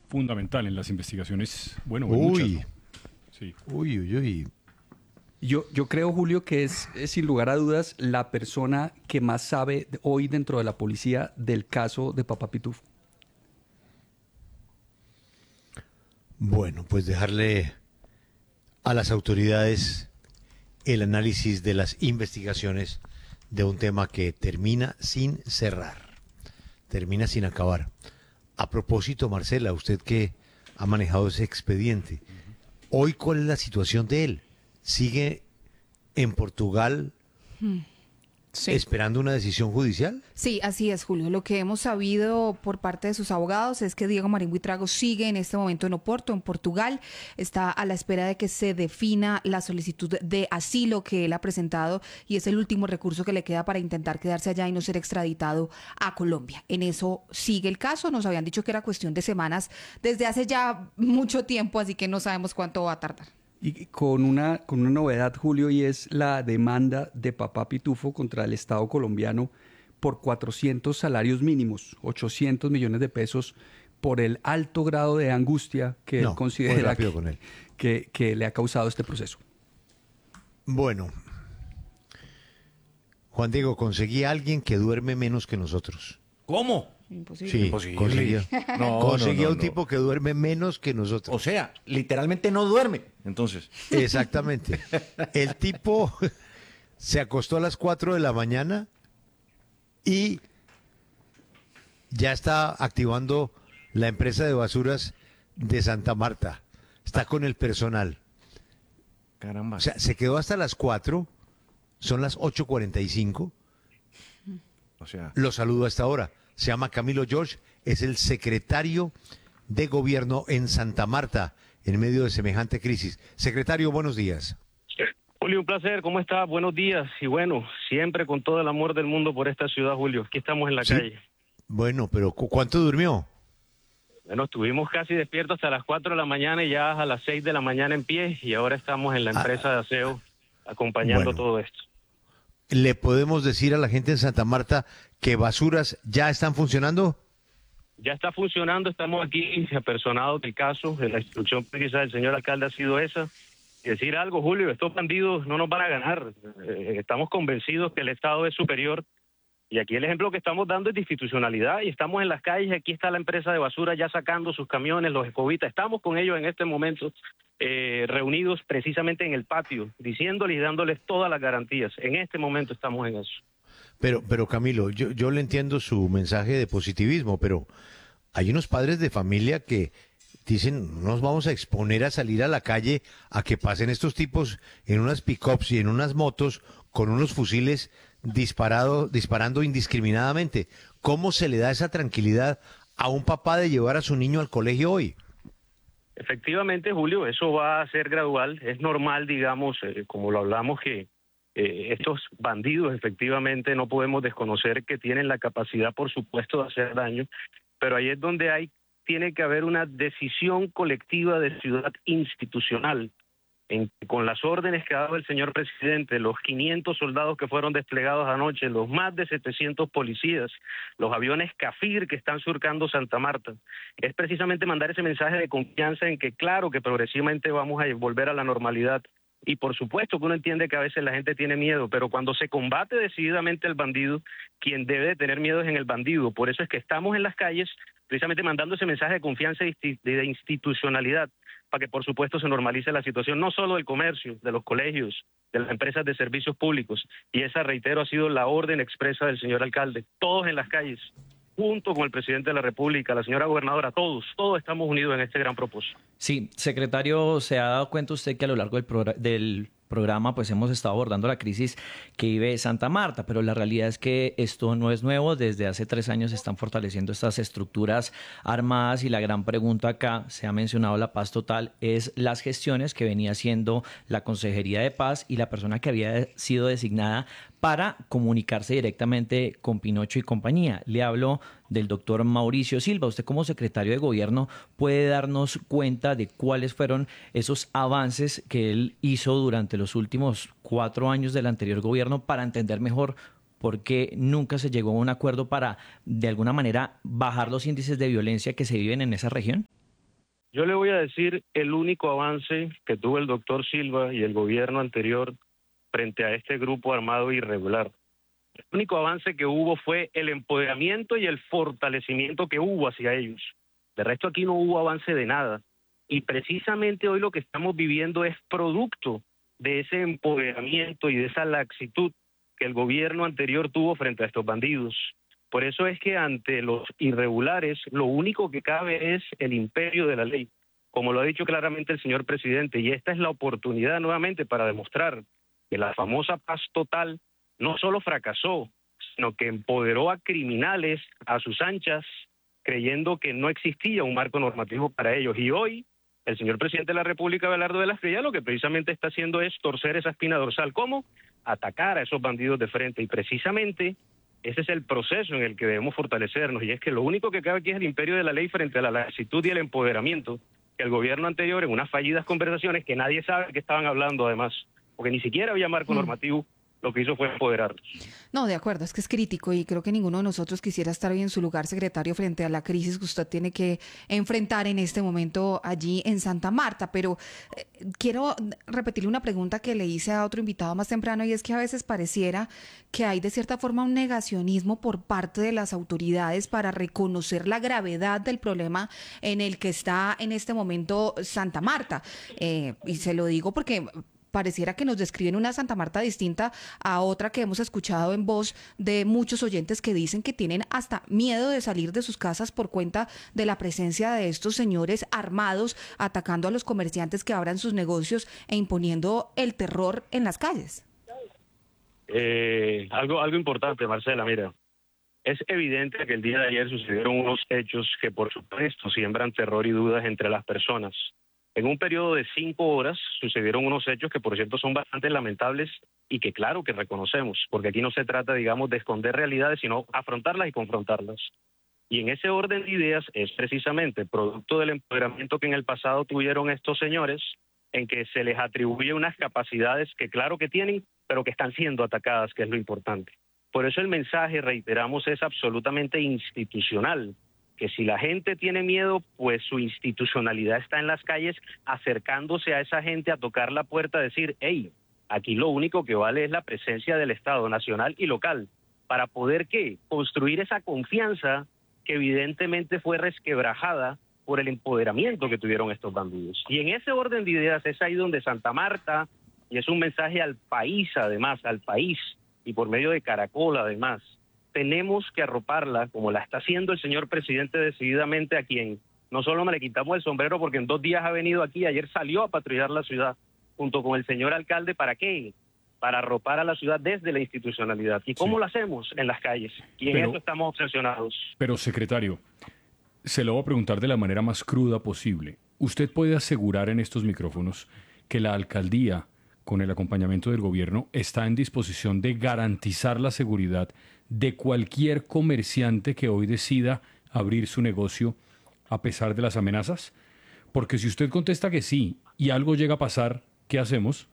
fundamental en las investigaciones, bueno, en Uy, muchas, ¿no? Sí. uy. Yo creo, Julio, que es sin lugar a dudas la persona que más sabe hoy dentro de la policía del caso de Papá Pitufo. Bueno, pues dejarle a las autoridades el análisis de las investigaciones de un tema que termina sin cerrar, termina sin acabar. A propósito, Marcela, usted que ha manejado ese expediente, hoy, ¿cuál es la situación de él? ¿Sigue en Portugal Sí. esperando una decisión judicial? Sí, así es, Julio. Lo que hemos sabido por parte de sus abogados es que Diego Marín Buitrago sigue en este momento en Oporto, en Portugal. Está a la espera de que se defina la solicitud de asilo que él ha presentado y es el último recurso que le queda para intentar quedarse allá y no ser extraditado a Colombia. En eso sigue el caso. Nos habían dicho que era cuestión de semanas desde hace ya mucho tiempo, así que no sabemos cuánto va a tardar. Y con una novedad, Julio, y es la demanda de Papá Pitufo contra el Estado colombiano por 400 salarios mínimos, 800 millones de pesos, por el alto grado de angustia que él Muy considera rápido con él. que le ha causado este proceso. Bueno, Juan Diego, conseguí a alguien que duerme menos que nosotros. ¿Cómo? Imposible. Sí, Imposible. conseguí a un no. tipo que duerme menos que nosotros. O sea, literalmente no duerme. Entonces, Exactamente. El tipo se acostó a las 4 de la mañana y ya está activando la empresa de basuras de Santa Marta. Está con el personal. caramba. O sea, se quedó hasta las 4, son las 8:45. O sea, Lo saludo a esta hora. Se llama Camilo George, es el secretario de gobierno en Santa Marta en medio de semejante crisis. Secretario, buenos días. Julio, un placer, ¿cómo está? Buenos días. Y bueno, siempre con todo el amor del mundo por esta ciudad, Julio. Aquí estamos en la Sí. calle. Bueno, pero ¿cuánto durmió? Bueno, estuvimos casi despiertos hasta las 4 de la mañana y ya a las 6 de la mañana en pie. Y ahora estamos en la empresa de aseo acompañando bueno. todo esto. ¿Le podemos decir a la gente en Santa Marta que basuras ya están funcionando? Ya está funcionando, estamos aquí apersonados del caso. La instrucción precisa del señor alcalde ha sido esa. Y decir algo, Julio, estos bandidos no nos van a ganar. Estamos convencidos que el Estado es superior. Y aquí el ejemplo que estamos dando es de institucionalidad y estamos en las calles, aquí está la empresa de basura ya sacando sus camiones, los escobitas, estamos con ellos en este momento reunidos precisamente en el patio, diciéndoles y dándoles todas las garantías. En este momento estamos en eso. Pero Camilo, yo le entiendo su mensaje de positivismo, pero hay unos padres de familia que dicen, no nos vamos a exponer a salir a la calle a que pasen estos tipos en unas pick-ups y en unas motos con unos fusiles disparando indiscriminadamente. ¿Cómo se le da esa tranquilidad a un papá de llevar a su niño al colegio hoy? Efectivamente, Julio, eso va a ser gradual. Es normal, digamos, como lo hablamos, que estos bandidos efectivamente no podemos desconocer que tienen la capacidad, por supuesto, de hacer daño, pero ahí es donde tiene que haber una decisión colectiva de ciudad institucional. Con las órdenes que ha dado el señor presidente, los 500 soldados que fueron desplegados anoche, los más de 700 policías, los aviones Cafir que están surcando Santa Marta, es precisamente mandar ese mensaje de confianza en que claro que progresivamente vamos a volver a la normalidad. Y por supuesto que uno entiende que a veces la gente tiene miedo, pero cuando se combate decididamente el bandido, quien debe de tener miedo es en el bandido. Por eso es que estamos en las calles precisamente mandando ese mensaje de confianza y de institucionalidad, para que por supuesto se normalice la situación, no solo del comercio, de los colegios, de las empresas de servicios públicos. Y esa, reitero, ha sido la orden expresa del señor alcalde. Todos en las calles, junto con el presidente de la República, la señora gobernadora, todos estamos unidos en este gran propósito. Sí, secretario, ¿se ha dado cuenta usted que a lo largo del programa pues hemos estado abordando la crisis que vive Santa Marta, pero la realidad es que esto no es nuevo? Desde hace 3 años se están fortaleciendo estas estructuras armadas y la gran pregunta acá, se ha mencionado la paz total, es las gestiones que venía haciendo la Consejería de Paz y la persona que había sido designada para comunicarse directamente con Pinocho y compañía. Le hablo del doctor Mauricio Silva. Usted como secretario de gobierno puede darnos cuenta de cuáles fueron esos avances que él hizo durante los últimos 4 años del anterior gobierno para entender mejor por qué nunca se llegó a un acuerdo para, de alguna manera, bajar los índices de violencia que se viven en esa región. Yo le voy a decir el único avance que tuvo el doctor Silva y el gobierno anterior frente a este grupo armado irregular. El único avance que hubo fue el empoderamiento y el fortalecimiento que hubo hacia ellos. De resto aquí no hubo avance de nada. Y precisamente hoy lo que estamos viviendo es producto de ese empoderamiento y de esa laxitud que el gobierno anterior tuvo frente a estos bandidos. Por eso es que ante los irregulares lo único que cabe es el imperio de la ley, como lo ha dicho claramente el señor presidente, y esta es la oportunidad nuevamente para demostrar que la famosa paz total no solo fracasó, sino que empoderó a criminales a sus anchas, creyendo que no existía un marco normativo para ellos. Y hoy el señor presidente de la República, Abelardo de la Espriella, lo que precisamente está haciendo es torcer esa espina dorsal. ¿Cómo? Atacar a esos bandidos de frente. Y precisamente ese es el proceso en el que debemos fortalecernos. Y es que lo único que cabe aquí es el imperio de la ley frente a la laxitud y el empoderamiento que el gobierno anterior, en unas fallidas conversaciones que nadie sabe que estaban hablando además, porque ni siquiera había marco normativo, lo que hizo fue empoderarlos. No, de acuerdo, es que es crítico y creo que ninguno de nosotros quisiera estar hoy en su lugar, secretario, frente a la crisis que usted tiene que enfrentar en este momento allí en Santa Marta. Pero quiero repetirle una pregunta que le hice a otro invitado más temprano, y es que a veces pareciera que hay de cierta forma un negacionismo por parte de las autoridades para reconocer la gravedad del problema en el que está en este momento Santa Marta. Y se lo digo porque pareciera que nos describen una Santa Marta distinta a otra que hemos escuchado en voz de muchos oyentes que dicen que tienen hasta miedo de salir de sus casas por cuenta de la presencia de estos señores armados atacando a los comerciantes que abran sus negocios e imponiendo el terror en las calles. Algo importante, Marcela, mira. Es evidente que el día de ayer sucedieron unos hechos que por supuesto siembran terror y dudas entre las personas. En un periodo de 5 horas sucedieron unos hechos que, por cierto, son bastante lamentables y que claro que reconocemos, porque aquí no se trata, digamos, de esconder realidades, sino afrontarlas y confrontarlas. Y en ese orden de ideas es precisamente producto del empoderamiento que en el pasado tuvieron estos señores, en que se les atribuye unas capacidades que claro que tienen, pero que están siendo atacadas, que es lo importante. Por eso el mensaje, reiteramos, es absolutamente institucional. Que si la gente tiene miedo, pues su institucionalidad está en las calles, acercándose a esa gente a tocar la puerta, a decir, hey, aquí lo único que vale es la presencia del Estado nacional y local, para poder, ¿qué? Construir esa confianza que evidentemente fue resquebrajada por el empoderamiento que tuvieron estos bandidos. Y en ese orden de ideas es ahí donde Santa Marta, y es un mensaje al país además, al país, y por medio de Caracol además, tenemos que arroparla, como la está haciendo el señor presidente decididamente, a quien no solo me le quitamos el sombrero porque en 2 días ha venido aquí, ayer salió a patrullar la ciudad junto con el señor alcalde, ¿para qué? Para arropar a la ciudad desde la institucionalidad. ¿Y cómo lo hacemos? En las calles. Y en eso estamos obsesionados. Pero, secretario, se lo voy a preguntar de la manera más cruda posible. ¿Usted puede asegurar en estos micrófonos que la alcaldía, con el acompañamiento del gobierno, está en disposición de garantizar la seguridad de cualquier comerciante que hoy decida abrir su negocio a pesar de las amenazas? Porque si usted contesta que sí y algo llega a pasar, ¿qué hacemos?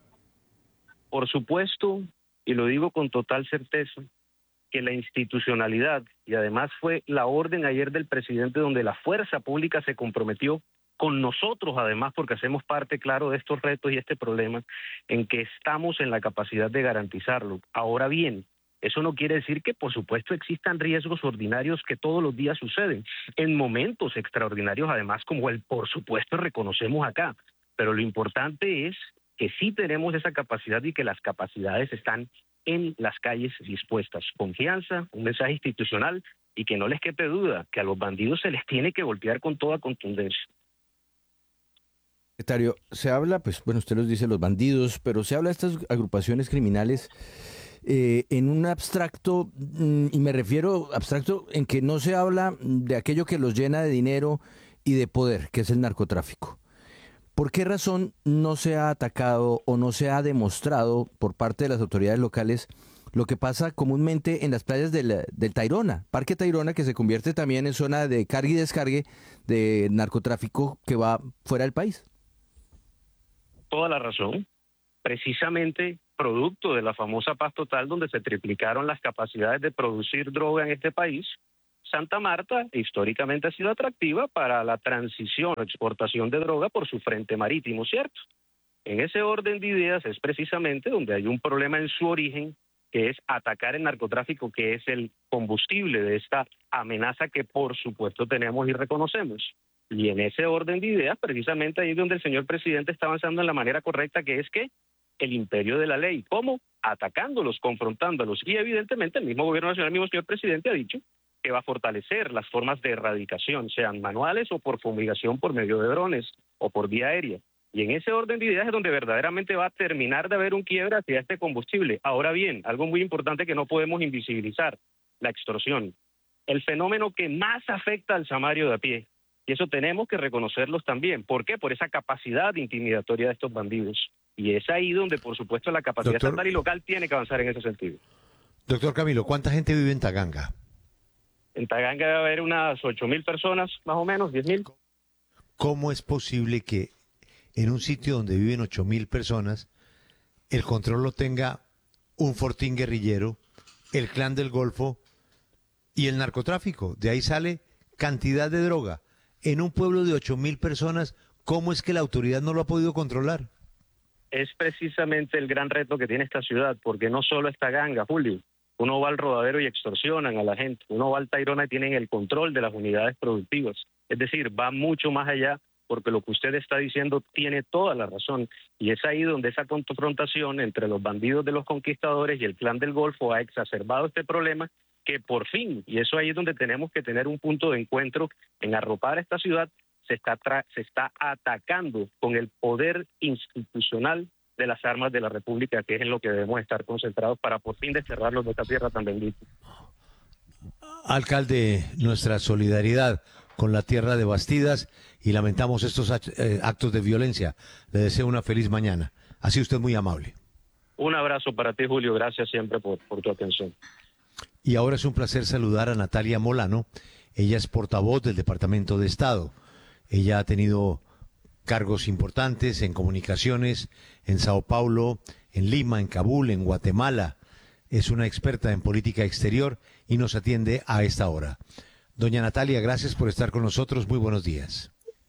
Por supuesto, y lo digo con total certeza, que la institucionalidad, y además fue la orden ayer del presidente donde la fuerza pública se comprometió con nosotros además, porque hacemos parte, claro, de estos retos y este problema, en que estamos en la capacidad de garantizarlo. Ahora bien, eso no quiere decir que, por supuesto, existan riesgos ordinarios que todos los días suceden. En momentos extraordinarios, además, como el por supuesto reconocemos acá. Pero lo importante es que sí tenemos esa capacidad y que las capacidades están en las calles dispuestas. Confianza, un mensaje institucional y que no les quepe duda que a los bandidos se les tiene que golpear con toda contundencia. Secretario, se habla, pues bueno, usted los dice los bandidos, pero se habla de estas agrupaciones criminales en un abstracto, y me refiero abstracto en que no se habla de aquello que los llena de dinero y de poder, que es el narcotráfico. ¿Por qué razón no se ha atacado o no se ha demostrado por parte de las autoridades locales lo que pasa comúnmente en las playas del Tayrona, Parque Tayrona, que se convierte también en zona de carga y descargue de narcotráfico que va fuera del país? Toda la razón. Precisamente producto de la famosa paz total donde se triplicaron las capacidades de producir droga en este país, Santa Marta históricamente ha sido atractiva para la transición o exportación de droga por su frente marítimo, ¿cierto? En ese orden de ideas es precisamente donde hay un problema en su origen, que es atacar el narcotráfico, que es el combustible de esta amenaza que por supuesto tenemos y reconocemos. Y en ese orden de ideas, precisamente ahí es donde el señor presidente está avanzando en la manera correcta, que es que el imperio de la ley. ¿Cómo? Atacándolos, confrontándolos. Y evidentemente el mismo gobierno nacional, el mismo señor presidente ha dicho que va a fortalecer las formas de erradicación, sean manuales o por fumigación por medio de drones o por vía aérea. Y en ese orden de ideas es donde verdaderamente va a terminar de haber un quiebre hacia este combustible. Ahora bien, algo muy importante que no podemos invisibilizar, la extorsión. El fenómeno que más afecta al samario de a pie. Y eso tenemos que reconocerlos también. ¿Por qué? Por esa capacidad intimidatoria de estos bandidos. Y es ahí donde, por supuesto, la capacidad estatal y local tiene que avanzar en ese sentido. Doctor Camilo, ¿cuánta gente vive en Taganga? En Taganga debe haber unas 8.000 personas, más o menos, 10.000. ¿Cómo es posible que en un sitio donde viven 8.000 personas, el control lo tenga un fortín guerrillero, el Clan del Golfo y el narcotráfico? De ahí sale cantidad de droga. En un pueblo de 8.000 personas, ¿cómo es que la autoridad no lo ha podido controlar? Es precisamente el gran reto que tiene esta ciudad, porque no solo está Taganga, Julio. Uno va al Rodadero y extorsionan a la gente. Uno va al Tayrona y tienen el control de las unidades productivas. Es decir, va mucho más allá, porque lo que usted está diciendo tiene toda la razón. Y es ahí donde esa confrontación entre los bandidos de los conquistadores y el Clan del Golfo ha exacerbado este problema, que por fin, y eso ahí es donde tenemos que tener un punto de encuentro en arropar a esta ciudad, se está atacando con el poder institucional de las armas de la República, que es en lo que debemos estar concentrados para por fin desterrarlos de esta tierra tan bendita. Alcalde, nuestra solidaridad con la tierra de Bastidas y lamentamos estos actos de violencia. Le deseo una feliz mañana. Ha sido usted muy amable. Un abrazo para ti, Julio. Gracias siempre por tu atención. Y ahora es un placer saludar a Natalia Molano. Ella es portavoz del Departamento de Estado. Ella ha tenido cargos importantes en comunicaciones, en Sao Paulo, en Lima, en Kabul, en Guatemala. Es una experta en política exterior y nos atiende a esta hora. Doña Natalia, gracias por estar con nosotros. Muy buenos días.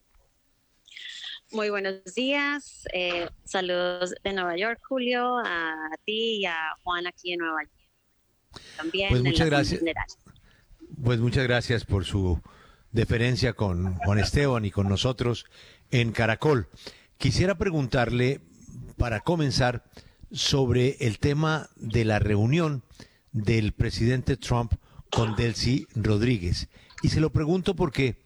Muy buenos días. Saludos de Nueva York, Julio, a ti y a Juan aquí en Nueva York. También pues muchas gracias. General. Pues muchas gracias por su deferencia con Juan Esteban y con nosotros en Caracol. Quisiera preguntarle, para comenzar, sobre el tema de la reunión del presidente Trump con Delcy Rodríguez. Y se lo pregunto porque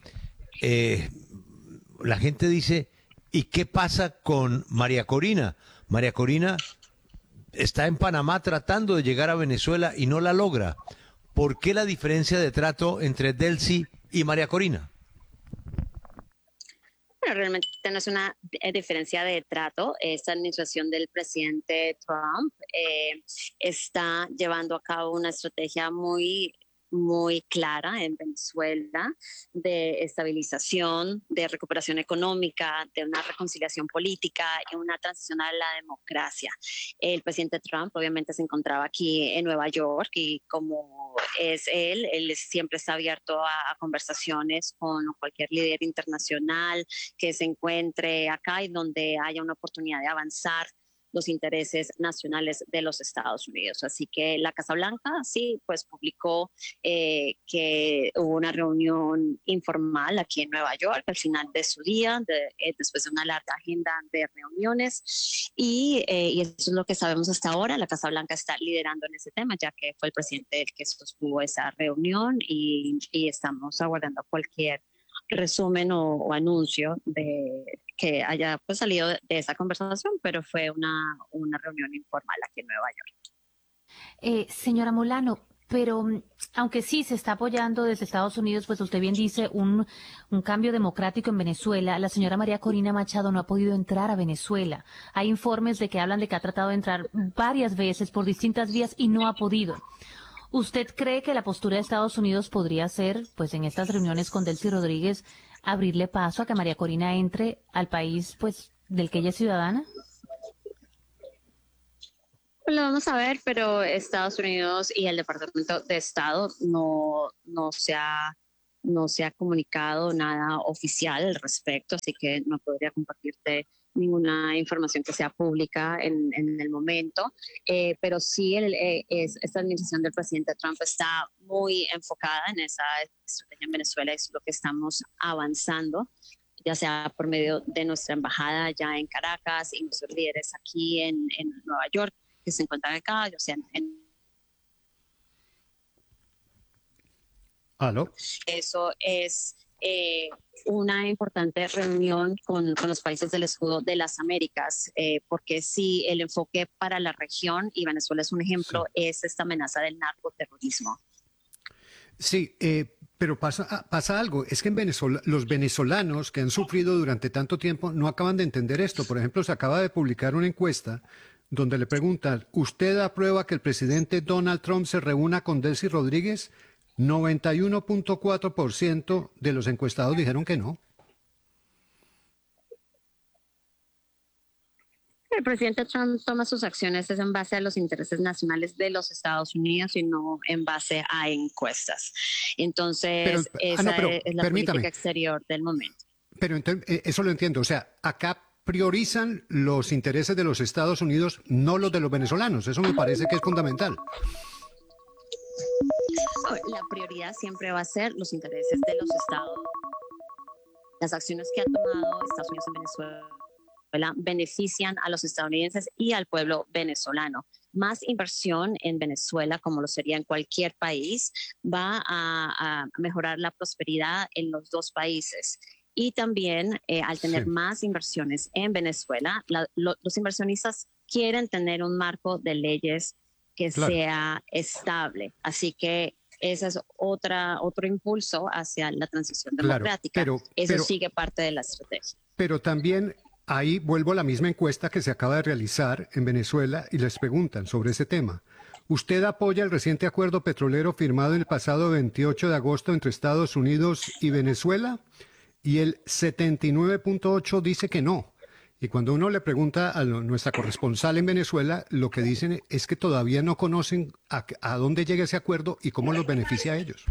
la gente dice, ¿y qué pasa con María Corina? María Corina está en Panamá tratando de llegar a Venezuela y no la logra. ¿Por qué la diferencia de trato entre Delcy y María Corina? Bueno, realmente no es una diferencia de trato. Esta administración del presidente Trump está llevando a cabo una estrategia muy clara en Venezuela de estabilización, de recuperación económica, de una reconciliación política y una transición a la democracia. El presidente Trump obviamente se encontraba aquí en Nueva York y como es él siempre está abierto a conversaciones con cualquier líder internacional que se encuentre acá y donde haya una oportunidad de avanzar los intereses nacionales de los Estados Unidos. Así que la Casa Blanca sí, pues publicó que hubo una reunión informal aquí en Nueva York al final de su día, después de una larga agenda de reuniones y eso es lo que sabemos hasta ahora. La Casa Blanca está liderando en ese tema, ya que fue el presidente el que sostuvo esa reunión y estamos aguardando cualquier resumen o anuncio de que haya pues salido de esa conversación, pero fue una reunión informal aquí en Nueva York. Señora Molano, pero aunque sí se está apoyando desde Estados Unidos, pues usted bien dice, un cambio democrático en Venezuela, la señora María Corina Machado no ha podido entrar a Venezuela. Hay informes de que hablan de que ha tratado de entrar varias veces por distintas vías y no ha podido. ¿Usted cree que la postura de Estados Unidos podría ser, pues en estas reuniones con Delcy Rodríguez, abrirle paso a que María Corina entre al país, pues del que ella es ciudadana? Pues lo vamos a ver, pero Estados Unidos y el Departamento de Estado no se ha comunicado nada oficial al respecto, así que no podría compartirte ninguna información que sea pública en el momento. Pero sí, esta administración del presidente Trump está muy enfocada en esa estrategia en Venezuela, es lo que estamos avanzando, ya sea por medio de nuestra embajada ya en Caracas y nuestros líderes aquí en Nueva York, que se encuentran acá, o sea, ¿Aló? eso es una importante reunión con los países del escudo de las Américas, porque sí, el enfoque para la región, y Venezuela es un ejemplo, es esta amenaza del narcoterrorismo. Sí, pero pasa algo. Es que en Venezuela, los venezolanos que han sufrido durante tanto tiempo no acaban de entender esto. Por ejemplo, se acaba de publicar una encuesta donde le preguntan, ¿usted aprueba que el presidente Donald Trump se reúna con Delcy Rodríguez? 91.4% de los encuestados dijeron que no. El presidente Trump toma sus acciones es en base a los intereses nacionales de los Estados Unidos y no en base a encuestas. Entonces, esa es la política exterior del momento. Pero eso lo entiendo. O sea, acá priorizan los intereses de los Estados Unidos, no los de los venezolanos. Eso me parece que es fundamental. La prioridad siempre va a ser los intereses de los Estados. Las acciones que ha tomado Estados Unidos en Venezuela benefician a los estadounidenses y al pueblo venezolano. Más inversión en Venezuela, como lo sería en cualquier país, va a mejorar la prosperidad en los dos países. Y también, al tener más inversiones en Venezuela, los inversionistas quieren tener un marco de leyes que sea estable. Así que ese es otro impulso hacia la transición democrática. Eso sigue parte de la estrategia. Pero también ahí vuelvo a la misma encuesta que se acaba de realizar en Venezuela y les preguntan sobre ese tema. ¿Usted apoya el reciente acuerdo petrolero firmado el pasado 28 de agosto entre Estados Unidos y Venezuela? Y el 79.8% dice que no. Y cuando uno le pregunta a nuestra corresponsal en Venezuela, lo que dicen es que todavía no conocen a dónde llega ese acuerdo y cómo los beneficia a ellos.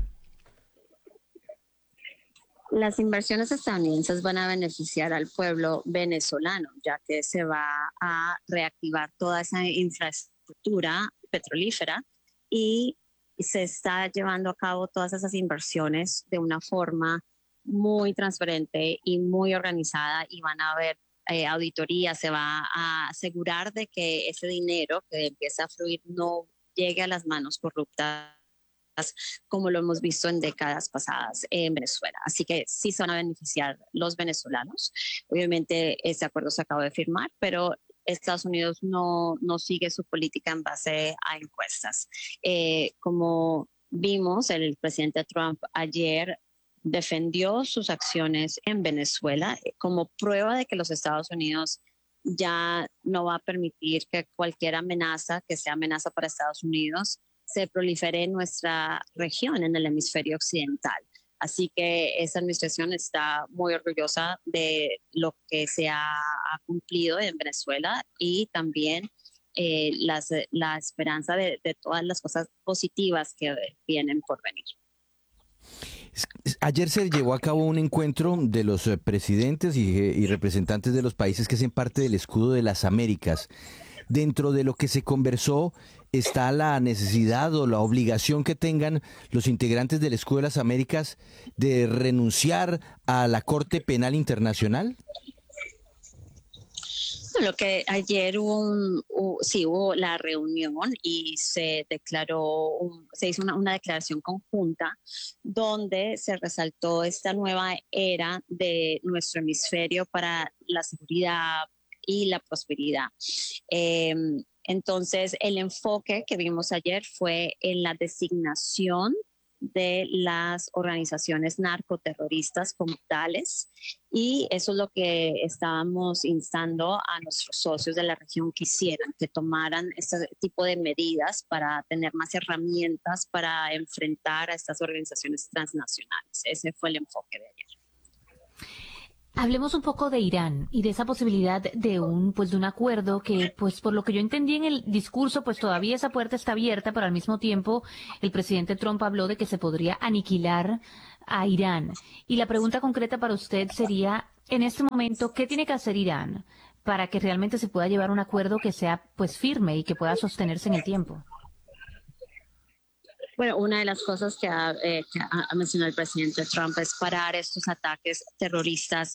Las inversiones estadounidenses van a beneficiar al pueblo venezolano, ya que se va a reactivar toda esa infraestructura petrolífera y se está llevando a cabo todas esas inversiones de una forma muy transparente y muy organizada, y van a haber auditoría, se va a asegurar de que ese dinero que empieza a fluir no llegue a las manos corruptas, como lo hemos visto en décadas pasadas en Venezuela. Así que sí se van a beneficiar los venezolanos. Obviamente ese acuerdo se acaba de firmar, pero Estados Unidos no sigue su política en base a encuestas. Como vimos, el presidente Trump ayer defendió sus acciones en Venezuela como prueba de que los Estados Unidos ya no va a permitir que cualquier amenaza que sea amenaza para Estados Unidos se prolifere en nuestra región, en el hemisferio occidental. Así que esa administración está muy orgullosa de lo que se ha cumplido en Venezuela y también la esperanza de todas las cosas positivas que vienen por venir. Ayer se llevó a cabo un encuentro de los presidentes y representantes de los países que hacen parte del escudo de las Américas. Dentro de lo que se conversó está la necesidad o la obligación que tengan los integrantes del escudo de las Américas de renunciar a la Corte Penal Internacional. Lo que ayer hubo la reunión y se hizo una declaración conjunta donde se resaltó esta nueva era de nuestro hemisferio para la seguridad y la prosperidad. Entonces, el enfoque que vimos ayer fue en la designación de las organizaciones narcoterroristas como tales, y eso es lo que estábamos instando a nuestros socios de la región que hicieran, que tomaran este tipo de medidas para tener más herramientas para enfrentar a estas organizaciones transnacionales. Ese fue el enfoque de ayer. Hablemos un poco de Irán y de esa posibilidad de un acuerdo que, pues, por lo que yo entendí en el discurso, pues todavía esa puerta está abierta, pero al mismo tiempo el presidente Trump habló de que se podría aniquilar a Irán. Y la pregunta concreta para usted sería, en este momento, ¿qué tiene que hacer Irán para que realmente se pueda llevar un acuerdo que sea, pues, firme y que pueda sostenerse en el tiempo? Bueno, una de las cosas que ha mencionado el presidente Trump es parar estos ataques terroristas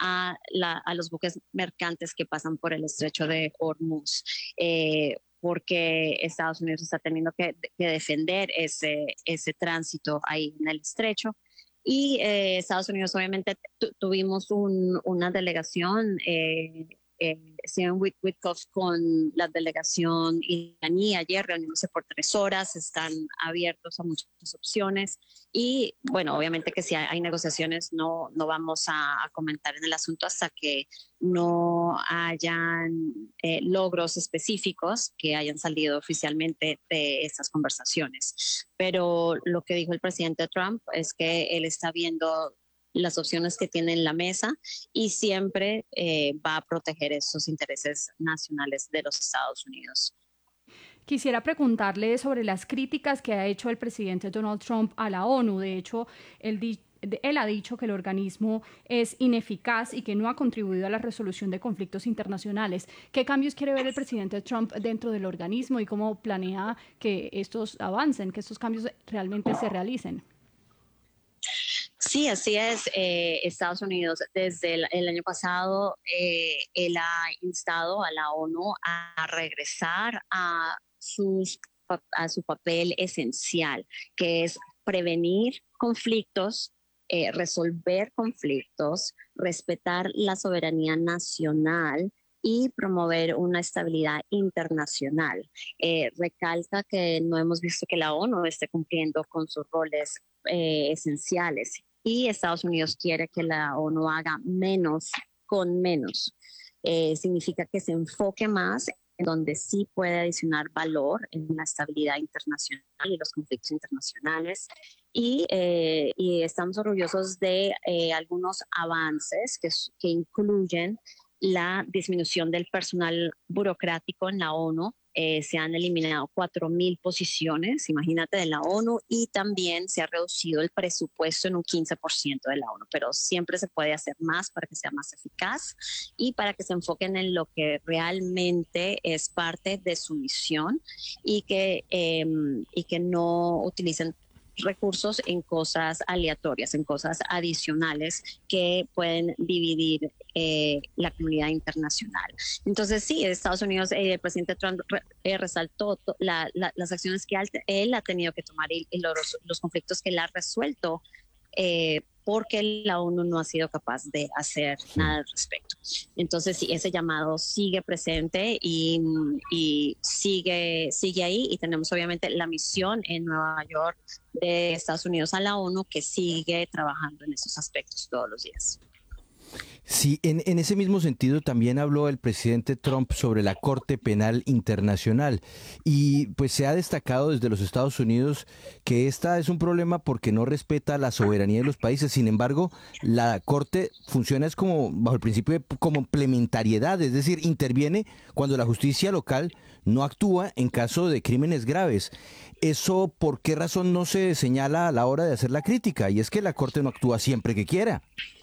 a los buques mercantes que pasan por el estrecho de Hormuz, porque Estados Unidos está teniendo que defender ese tránsito ahí en el estrecho. Y Estados Unidos, obviamente, tuvimos una delegación. Steven Witkoff con la delegación iraní ayer reuniéndose por 3 horas, están abiertos a muchas opciones y bueno, obviamente que si hay negociaciones no vamos a comentar en el asunto hasta que no hayan logros específicos que hayan salido oficialmente de estas conversaciones. Pero lo que dijo el presidente Trump es que él está viendo las opciones que tiene en la mesa y siempre va a proteger esos intereses nacionales de los Estados Unidos. Quisiera preguntarle sobre las críticas que ha hecho el presidente Donald Trump a la ONU. De hecho, él ha dicho que el organismo es ineficaz y que no ha contribuido a la resolución de conflictos internacionales. ¿Qué cambios quiere ver el presidente Trump dentro del organismo y cómo planea que estos avancen, que estos cambios realmente se realicen? Sí, así es. Estados Unidos desde el año pasado, él ha instado a la ONU a regresar a su papel esencial, que es prevenir conflictos, resolver conflictos, respetar la soberanía nacional y promover una estabilidad internacional. Recalca que no hemos visto que la ONU esté cumpliendo con sus roles esenciales y Estados Unidos quiere que la ONU haga menos con menos. Significa que se enfoque más en donde sí puede adicionar valor en la estabilidad internacional y los conflictos internacionales. Y estamos orgullosos de algunos avances que incluyen la disminución del personal burocrático en la ONU. Se han eliminado 4.000 posiciones, imagínate, de la ONU, y también se ha reducido el presupuesto en un 15% de la ONU, pero siempre se puede hacer más para que sea más eficaz y para que se enfoquen en lo que realmente es parte de su misión y que no utilicen recursos en cosas aleatorias, en cosas adicionales que pueden dividir la comunidad internacional. Entonces sí, Estados Unidos, el presidente Trump resaltó las acciones que él ha tenido que tomar y los conflictos que él ha resuelto porque la ONU no ha sido capaz de hacer nada al respecto. Entonces sí, ese llamado sigue presente y sigue ahí, y tenemos obviamente la misión en Nueva York de Estados Unidos a la ONU que sigue trabajando en esos aspectos todos los días. Sí, en ese mismo sentido también habló el presidente Trump sobre la Corte Penal Internacional y pues se ha destacado desde los Estados Unidos que esta es un problema porque no respeta la soberanía de los países. Sin embargo, la Corte funciona es como bajo el principio de complementariedad, es decir, interviene cuando la justicia local no actúa en caso de crímenes graves. ¿Eso por qué razón no se señala a la hora de hacer la crítica? Y es que la Corte no actúa siempre que quiera.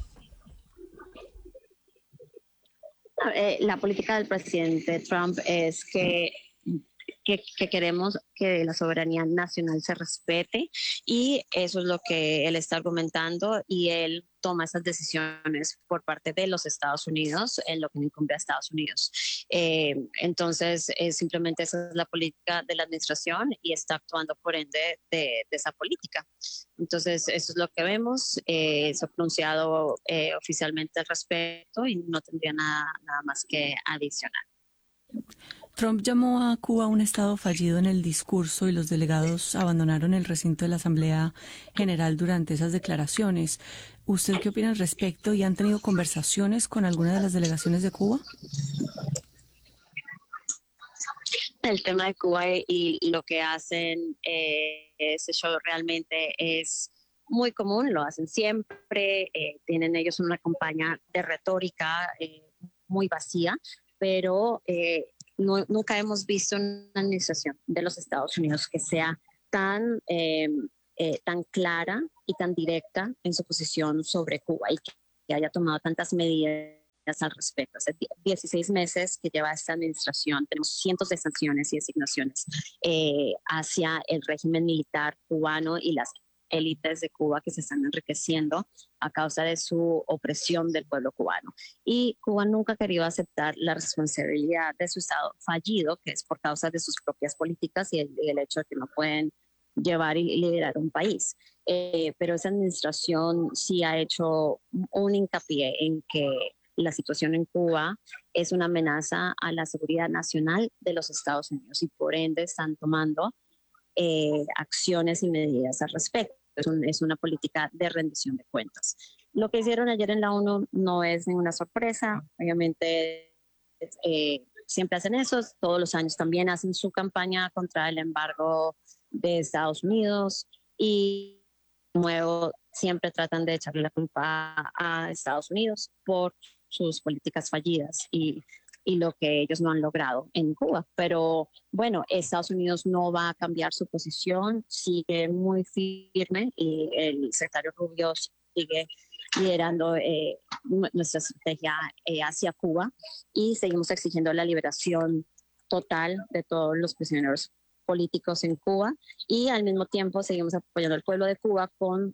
La política del presidente Trump es que queremos que la soberanía nacional se respete, y eso es lo que él está argumentando, y él toma esas decisiones por parte de los Estados Unidos en lo que incumbe a Estados Unidos. Entonces, simplemente esa es la política de la administración y está actuando por ende de esa política. Entonces, eso es lo que vemos. Se ha pronunciado oficialmente al respecto y no tendría nada más que adicionar. Trump llamó a Cuba un estado fallido en el discurso y los delegados abandonaron el recinto de la Asamblea General durante esas declaraciones. ¿Usted qué opina al respecto y han tenido conversaciones con alguna de las delegaciones de Cuba? El tema de Cuba y lo que hacen ese show realmente es muy común, lo hacen siempre, tienen ellos una campaña de retórica muy vacía, pero nunca hemos visto una administración de los Estados Unidos que sea tan, tan clara y tan directa en su posición sobre Cuba y que haya tomado tantas medidas al respecto. Hace 16 meses que lleva esta administración, tenemos cientos de sanciones y designaciones hacia el régimen militar cubano y las élites de Cuba que se están enriqueciendo a causa de su opresión del pueblo cubano. Y Cuba nunca ha querido aceptar la responsabilidad de su Estado fallido, que es por causa de sus propias políticas y el hecho de que no pueden llevar y liderar un país. Pero esa administración sí ha hecho un hincapié en que la situación en Cuba es una amenaza a la seguridad nacional de los Estados Unidos y por ende están tomando acciones y medidas al respecto. Es una política de rendición de cuentas. Lo que hicieron ayer en la ONU no es ninguna sorpresa. Obviamente siempre hacen eso. Todos los años también hacen su campaña contra el embargo de Estados Unidos y de nuevo siempre tratan de echarle la culpa a Estados Unidos por sus políticas fallidas y lo que ellos no han logrado en Cuba. Pero bueno, Estados Unidos no va a cambiar su posición, sigue muy firme y el secretario Rubio sigue liderando nuestra estrategia hacia Cuba y seguimos exigiendo la liberación total de todos los prisioneros políticos en Cuba y al mismo tiempo seguimos apoyando al pueblo de Cuba con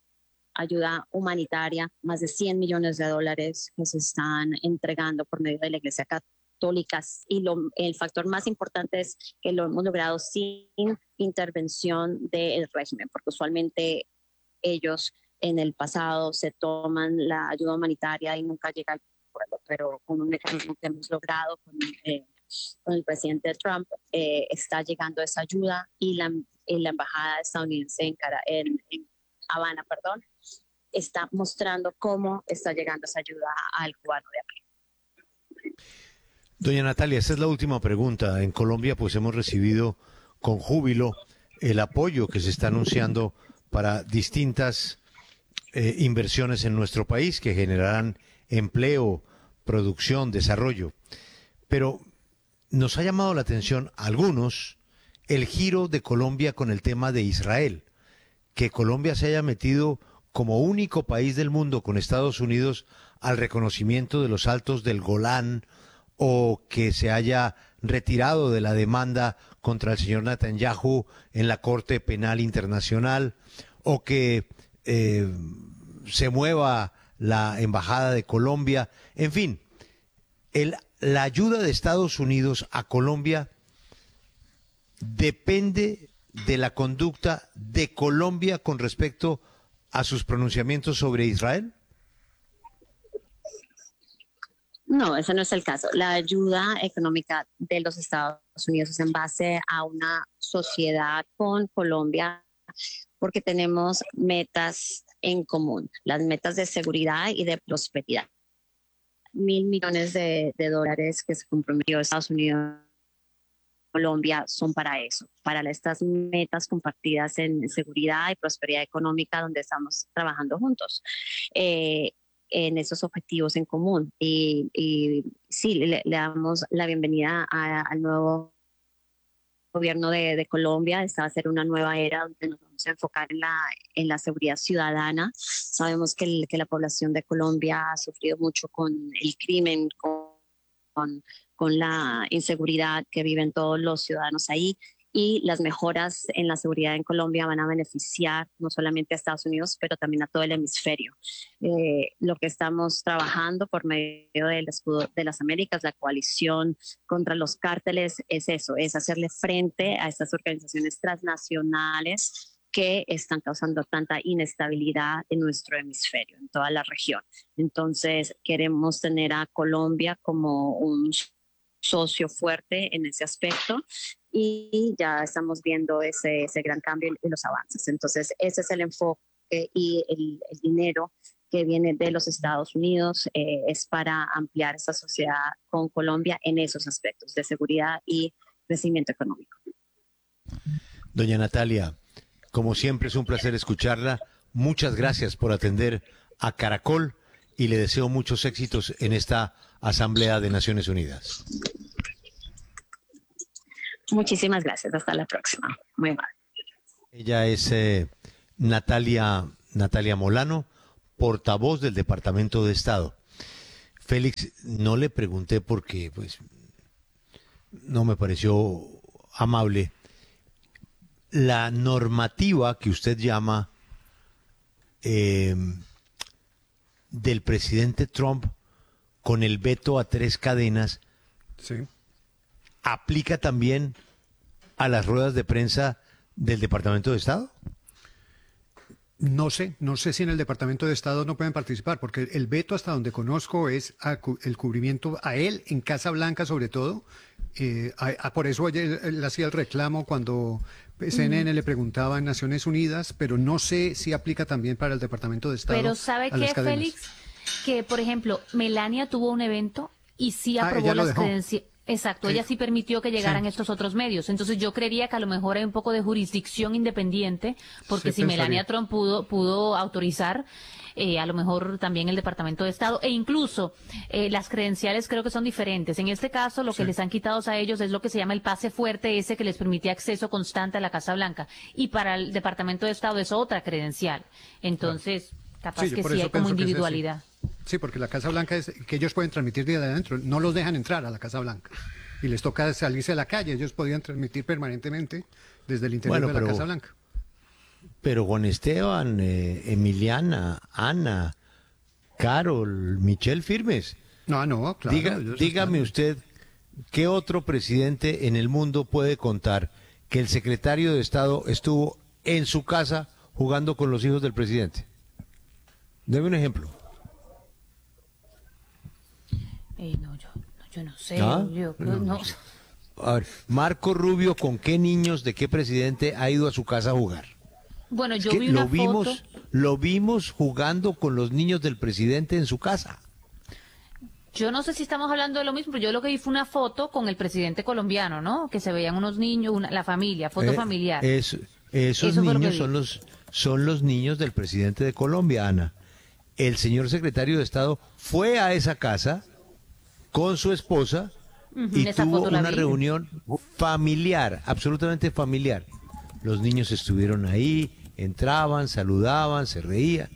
ayuda humanitaria, más de $100 millones que se están entregando por medio de la Iglesia Católica. Y el factor más importante es que lo hemos logrado sin intervención del régimen, porque usualmente ellos en el pasado se toman la ayuda humanitaria y nunca llega al pueblo, pero con un mecanismo que hemos logrado con el presidente Trump, está llegando esa ayuda y la embajada estadounidense en Habana, está mostrando cómo está llegando esa ayuda al cubano de aquí. Doña Natalia, esta es la última pregunta. En Colombia pues hemos recibido con júbilo el apoyo que se está anunciando para distintas inversiones en nuestro país que generarán empleo, producción, desarrollo. Pero nos ha llamado la atención a algunos el giro de Colombia con el tema de Israel. Que Colombia se haya metido como único país del mundo con Estados Unidos al reconocimiento de los Altos del Golán o que se haya retirado de la demanda contra el señor Netanyahu en la Corte Penal Internacional o que se mueva la Embajada de Colombia. En fin, la ayuda de Estados Unidos a Colombia depende de la conducta de Colombia con respecto a sus pronunciamientos sobre Israel? No, ese no es el caso. La ayuda económica de los Estados Unidos es en base a una sociedad con Colombia porque tenemos metas en común, las metas de seguridad y de prosperidad. $1.000 millones de dólares que se comprometió Estados Unidos Colombia son para eso, para estas metas compartidas en seguridad y prosperidad económica donde estamos trabajando juntos en esos objetivos en común. Y sí, le damos la bienvenida al nuevo gobierno de Colombia. Esta va a ser una nueva era donde nos vamos a enfocar en la seguridad ciudadana. Sabemos que la población de Colombia ha sufrido mucho con el crimen, con la inseguridad que viven todos los ciudadanos ahí y las mejoras en la seguridad en Colombia van a beneficiar no solamente a Estados Unidos, pero también a todo el hemisferio. Lo que estamos trabajando por medio del Escudo de las Américas, la coalición contra los cárteles, es eso, es hacerle frente a estas organizaciones transnacionales que están causando tanta inestabilidad en nuestro hemisferio, en toda la región. Entonces, queremos tener a Colombia como un socio fuerte en ese aspecto y ya estamos viendo ese gran cambio y los avances. Entonces, ese es el enfoque y el dinero que viene de los Estados Unidos es para ampliar esta sociedad con Colombia en esos aspectos de seguridad y crecimiento económico. Doña Natalia, como siempre es un placer escucharla. muchas gracias por atender a Caracol y le deseo muchos éxitos en esta Asamblea de Naciones Unidas. Muchísimas gracias. Hasta la próxima. Muy amable. Ella es Natalia Molano, portavoz del Departamento de Estado. Félix, no le pregunté porque pues no me pareció amable. La normativa que usted llama del presidente Trump con el veto a 3 cadenas, Sí. ¿aplica también a las ruedas de prensa del Departamento de Estado? No sé si en el Departamento de Estado no pueden participar, porque el veto, hasta donde conozco, es el cubrimiento a él en Casa Blanca, sobre todo. Por eso él hacía el reclamo cuando CNN le preguntaba en Naciones Unidas, pero no sé si aplica también para el Departamento de Estado. Pero ¿sabe a las qué, cadenas. Félix? Que, por ejemplo, Melania tuvo un evento y sí aprobó ella lo las dejó. credenciales. Exacto, ella sí permitió que llegaran estos otros medios. Entonces yo creería que a lo mejor hay un poco de jurisdicción independiente, porque Sí, si Melania pensaría. Trump pudo autorizar, a lo mejor también el Departamento de Estado, e incluso las credenciales creo que son diferentes. En este caso, lo que les han quitado a ellos es lo que se llama el pase fuerte, ese que les permitía acceso constante a la Casa Blanca. Y para el Departamento de Estado es otra credencial. Entonces, capaz Sí, yo que por sí eso hay como pienso que es ese. individualidad. Sí, porque la Casa Blanca es que ellos pueden transmitir desde adentro, no los dejan entrar a la Casa Blanca. Y les toca salirse a la calle, ellos podían transmitir permanentemente desde el interior Bueno, de la pero- Casa Blanca. Pero Juan Esteban, Emiliana, Ana, Carol, Michelle Firmes. No, claro. ellos Dígame usted, ¿qué otro presidente en el mundo puede contar que el secretario de Estado estuvo en su casa jugando con los hijos del presidente? Deme un ejemplo. Yo no sé. ¿Ah? No. A ver, Marco Rubio, ¿con qué niños de qué presidente ha ido a su casa a jugar? Bueno, Es yo que vi una lo vimos jugando con los niños del presidente en su casa. Yo no sé si estamos hablando de lo mismo, pero yo lo que vi fue una foto con el presidente colombiano, ¿no? Que se veían unos niños, la familia, foto familiar. Esos Eso fue lo que niños vi. son los niños del presidente de Colombia, Ana. El señor secretario de Estado fue a esa casa con su esposa Ujú, y esa tuvo foto la una vi. reunión familiar, absolutamente familiar. Los niños estuvieron ahí, entraban, saludaban, se reían.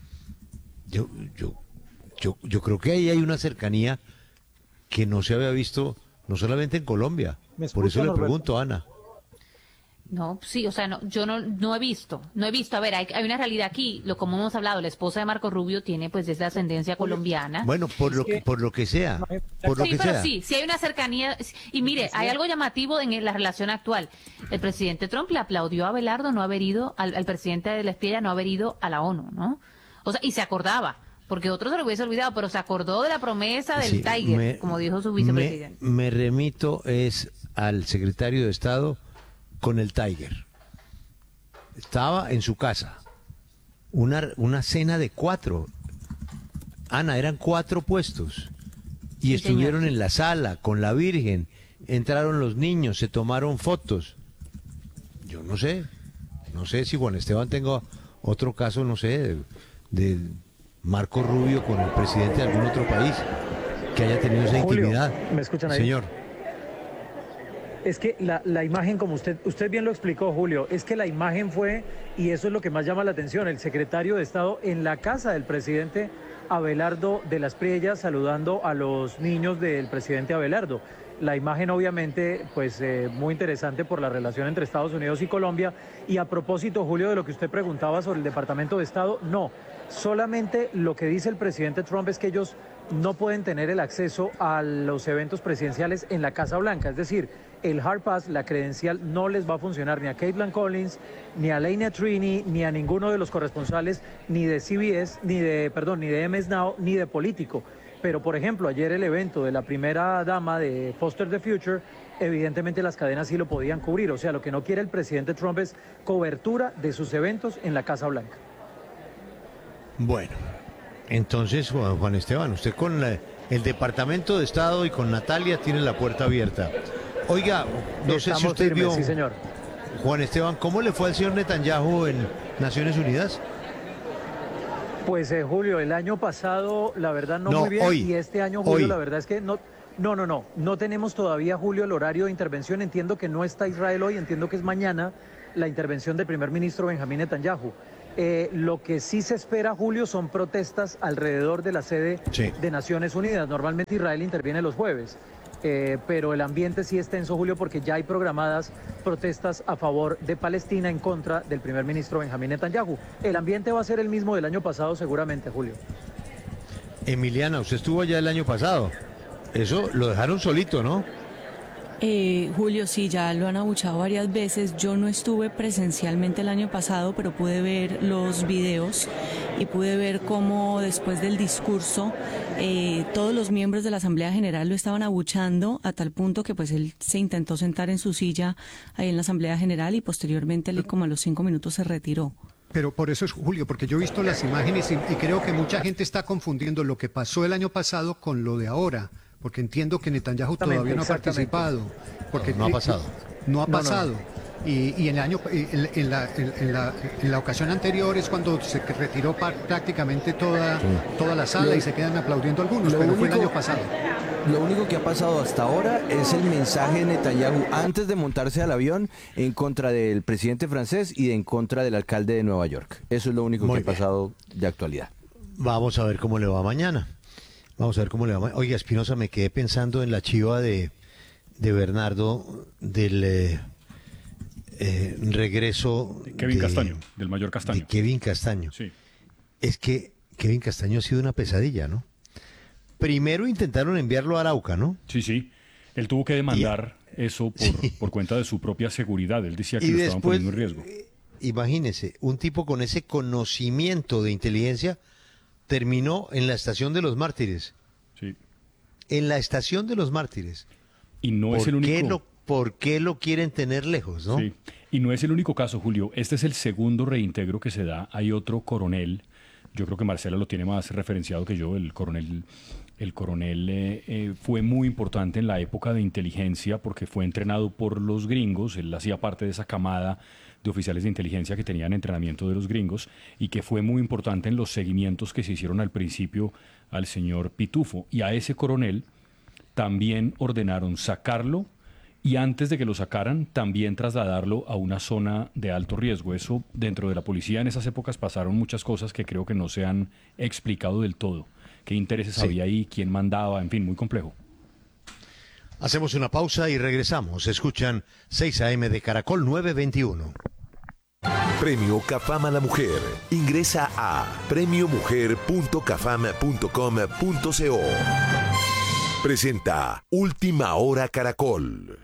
Yo creo que ahí hay una cercanía que no se había visto, no solamente en Colombia. ¿Me Por eso escucha, le Norberto? pregunto, Ana. No, sí, o sea, no, yo no he visto. A ver, hay una realidad aquí, como hemos hablado, la esposa de Marco Rubio tiene pues es de ascendencia colombiana. Bueno, por lo que sea, por lo Sí, que pero sea. sí hay una cercanía. Y mire, hay algo llamativo en la relación actual. El presidente Trump le aplaudió a Abelardo no haber ido, al presidente de la Espriella no haber ido a la ONU, ¿no? O sea, y se acordaba, porque otros se lo hubiese olvidado, pero se acordó de la promesa del Sí, Tiger, como dijo su vicepresidente. Me remito es al secretario de Estado con el Tiger. Estaba en su casa. Una cena de 4. Ana, eran 4 puestos. Y Sí, estuvieron señor. en la sala con la Virgen. Entraron los niños, se tomaron fotos. Yo no sé si Juan Esteban tenga otro caso, no sé, de Marco Rubio con el presidente de algún otro país que haya tenido esa Julio, intimidad. ¿me escuchan ahí? Señor. Es que la imagen, como usted bien lo explicó, Julio, es que la imagen fue, y eso es lo que más llama la atención, el secretario de Estado en la casa del presidente Abelardo de las Priellas saludando a los niños del presidente Abelardo. La imagen obviamente, pues muy interesante por la relación entre Estados Unidos y Colombia. Y a propósito, Julio, de lo que usted preguntaba sobre el Departamento de Estado, no. Solamente lo que dice el presidente Trump es que ellos no pueden tener el acceso a los eventos presidenciales en la Casa Blanca. Es decir, el Hard Pass, la credencial, no les va a funcionar ni a Caitlin Collins, ni a Laina Trini, ni a ninguno de los corresponsales, ni de CBS, ni de MS Now, ni de Político. Pero, por ejemplo, ayer el evento de la primera dama de Foster the Future, evidentemente las cadenas sí lo podían cubrir. O sea, lo que no quiere el presidente Trump es cobertura de sus eventos en la Casa Blanca. Bueno, entonces, Juan Esteban, usted con el Departamento de Estado y con Natalia tiene la puerta abierta. Oiga, no sé si Estamos usted firmes, vio, sí, señor. Juan Esteban, ¿cómo le fue al señor Netanyahu en Naciones Unidas? Pues Julio, el año pasado la verdad no muy bien hoy, y este año Julio hoy. la verdad es que no tenemos todavía, Julio, el horario de intervención. Entiendo que no está Israel hoy, entiendo que es mañana la intervención del primer ministro Benjamín Netanyahu. Lo que sí se espera, Julio, son protestas alrededor de la sede de Naciones Unidas. Normalmente Israel interviene los jueves, pero el ambiente sí es tenso, Julio, porque ya hay programadas protestas a favor de Palestina en contra del primer ministro Benjamín Netanyahu. El ambiente va a ser el mismo del año pasado seguramente, Julio. Emiliana, usted estuvo allá el año pasado. Eso lo dejaron solito, ¿no? Julio, sí, ya lo han abuchado varias veces. Yo no estuve presencialmente el año pasado, pero pude ver los videos y pude ver cómo después del discurso todos los miembros de la Asamblea General lo estaban abuchando a tal punto que pues él se intentó sentar en su silla ahí en la Asamblea General y posteriormente él como a los 5 minutos se retiró. Pero por eso es, Julio, porque yo he visto las imágenes y creo que mucha gente está confundiendo lo que pasó el año pasado con lo de ahora. Porque entiendo que Netanyahu todavía no ha participado. Porque no ha pasado. No ha pasado. Y en la ocasión anterior es cuando se retiró prácticamente toda la sala y se quedan aplaudiendo algunos, pero fue el año pasado. Lo único que ha pasado hasta ahora es el mensaje de Netanyahu antes de montarse al avión en contra del presidente francés y en contra del alcalde de Nueva York. Eso es lo único que ha pasado de actualidad. Vamos a ver cómo le va mañana. Oiga, Espinosa, me quedé pensando en la chiva de Bernardo del regreso de Kevin Castaño, del mayor Castaño. De Kevin Castaño. Sí. Es que Kevin Castaño ha sido una pesadilla, ¿no? Primero intentaron enviarlo a Arauca, ¿no? Sí. Él tuvo que demandar eso por cuenta de su propia seguridad. Él decía que lo estaban poniendo en riesgo. Imagínese, un tipo con ese conocimiento de inteligencia terminó en la Estación de los Mártires. Sí. En la Estación de los Mártires. Y no es el único. ¿Por qué lo quieren tener lejos, no? Sí. Y no es el único caso, Julio. Este es el segundo reintegro que se da. Hay otro coronel. Yo creo que Marcela lo tiene más referenciado que yo. El coronel fue muy importante en la época de inteligencia porque fue entrenado por los gringos. Él hacía parte de esa camada de oficiales de inteligencia que tenían entrenamiento de los gringos y que fue muy importante en los seguimientos que se hicieron al principio al señor Pitufo. Y a ese coronel también ordenaron sacarlo y antes de que lo sacaran también trasladarlo a una zona de alto riesgo. Eso dentro de la policía en esas épocas pasaron muchas cosas que creo que no se han explicado del todo. ¿Qué intereses había ahí? ¿Quién mandaba? En fin, muy complejo. Hacemos una pausa y regresamos. Escuchan 6 AM de Caracol 921. Premio Cafam a la Mujer. Ingresa a premiomujer.cafam.com.co. Presenta Última Hora Caracol.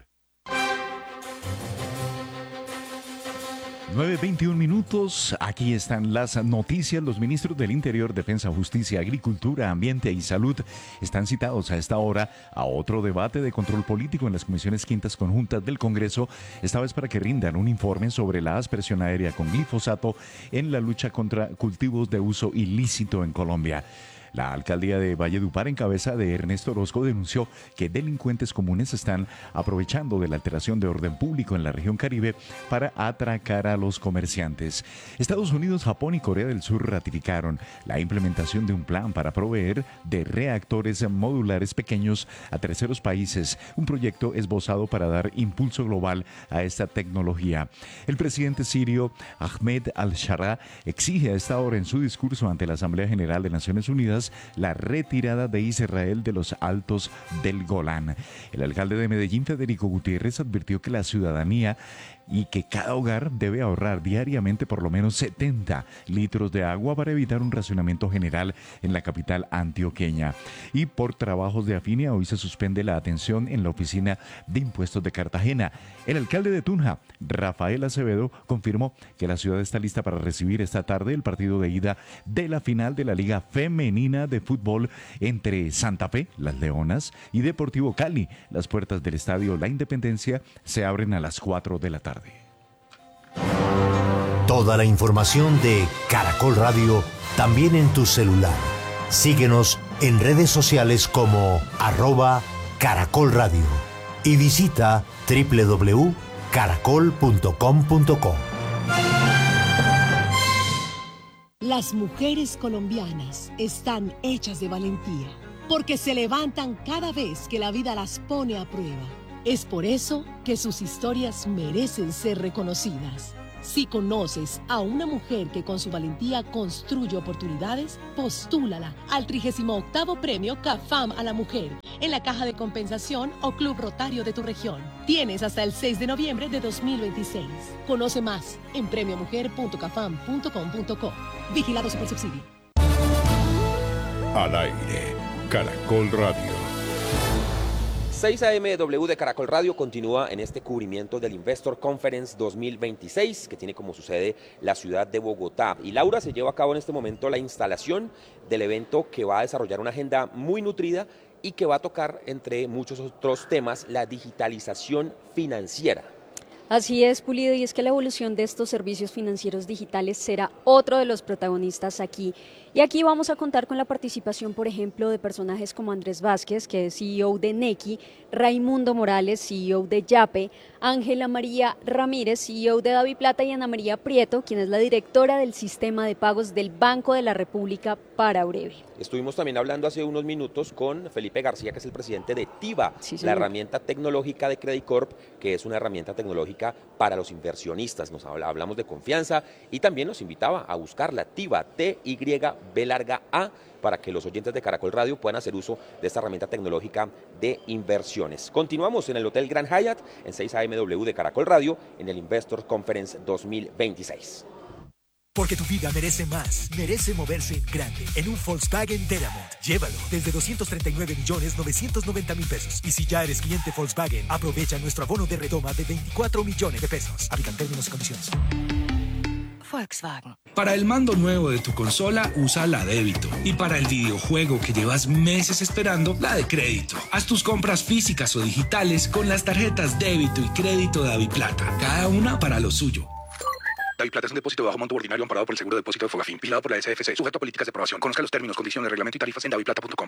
9:21 minutos, aquí están las noticias. Los ministros del Interior, Defensa, Justicia, Agricultura, Ambiente y Salud están citados a esta hora a otro debate de control político en las comisiones quintas conjuntas del Congreso, esta vez para que rindan un informe sobre la aspersión aérea con glifosato en la lucha contra cultivos de uso ilícito en Colombia. La alcaldía de Valledupar, en cabeza de Ernesto Orozco, denunció que delincuentes comunes están aprovechando de la alteración de orden público en la región Caribe para atracar a los comerciantes. Estados Unidos, Japón y Corea del Sur ratificaron la implementación de un plan para proveer de reactores modulares pequeños a terceros países, un proyecto esbozado para dar impulso global a esta tecnología. El presidente sirio Ahmed al-Shara exige a esta hora en su discurso ante la Asamblea General de Naciones Unidas la retirada de Israel de los altos del Golán. El alcalde de Medellín, Federico Gutiérrez, advirtió que la ciudadanía y que cada hogar debe ahorrar diariamente por lo menos 70 litros de agua para evitar un racionamiento general en la capital antioqueña. Y por trabajos de Afinia, hoy se suspende la atención en la oficina de impuestos de Cartagena. El alcalde de Tunja, Rafael Acevedo, confirmó que la ciudad está lista para recibir esta tarde el partido de ida de la final de la Liga Femenina de Fútbol entre Santa Fe, las Leonas, y Deportivo Cali. Las puertas del estadio La Independencia se abren a las 4 de la tarde. Toda la información de Caracol Radio también en tu celular. Síguenos en redes sociales como @Caracol Radio y visita www.caracol.com.co. Las mujeres colombianas están hechas de valentía, porque se levantan cada vez que la vida las pone a prueba. Es por eso que sus historias merecen ser reconocidas. Si conoces a una mujer que con su valentía construye oportunidades, postúlala al 38º Premio CAFAM a la Mujer en la Caja de Compensación o Club Rotario de tu región. Tienes hasta el 6 de noviembre de 2026. Conoce más en premiomujer.cafam.com.co. Vigilado Supersubsidio. Al aire, Caracol Radio. 6 AMW de Caracol Radio continúa en este cubrimiento del Investor Conference 2026, que tiene como su sede la ciudad de Bogotá. Y Laura, se lleva a cabo en este momento la instalación del evento que va a desarrollar una agenda muy nutrida y que va a tocar, entre muchos otros temas, la digitalización financiera. Así es, Pulido, y es que la evolución de estos servicios financieros digitales será otro de los protagonistas aquí. Y aquí vamos a contar con la participación, por ejemplo, de personajes como Andrés Vázquez, que es CEO de Nequi, Raimundo Morales, CEO de Yape, Ángela María Ramírez, CEO de DaviPlata, y Ana María Prieto, quien es la directora del sistema de pagos del Banco de la República para Breve. Estuvimos también hablando hace unos minutos con Felipe García, que es el presidente de TIVA, Sí, la señor. herramienta tecnológica de Credicorp, que es una herramienta tecnológica para los inversionistas. Hablamos de confianza y también nos invitaba a buscarla, TIVA, TYB-A, para que los oyentes de Caracol Radio puedan hacer uso de esta herramienta tecnológica de inversiones. Continuamos en el Hotel Grand Hyatt, en 6 AMW de Caracol Radio, en el Investor Conference 2026. Porque tu vida merece más, merece moverse en grande, en un Volkswagen Teramont. Llévalo desde 239.990.000 pesos. Y si ya eres cliente Volkswagen, aprovecha nuestro abono de redoma de 24 millones de pesos. Aplican términos y condiciones. Volkswagen. Para el mando nuevo de tu consola, usa la débito. Y para el videojuego que llevas meses esperando, la de crédito. Haz tus compras físicas o digitales con las tarjetas débito y crédito de DaviPlata, cada una para lo suyo. DaviPlata es un depósito de bajo monto ordinario amparado por el seguro de depósito de Fogafín, vigilado por la SFC, sujeto a políticas de aprobación. Conozca los términos, condiciones, reglamento y tarifas en daviplata.com.